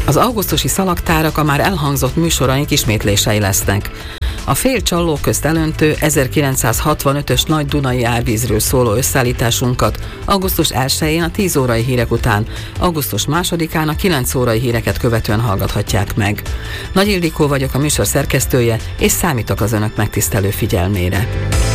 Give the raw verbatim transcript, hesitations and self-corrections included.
Az augusztusi szalagtárak a már elhangzott műsoraink ismétlései lesznek. A fél Csalló közt elöntő ezerkilencszázhatvanötös Nagy Dunai árvízről szóló összeállításunkat augusztus elsején a tíz órai hírek után, augusztus másodikán a kilenc órai híreket követően hallgathatják meg. Nagy Ildikó vagyok, a műsor szerkesztője, és számítok az önök megtisztelő figyelmére.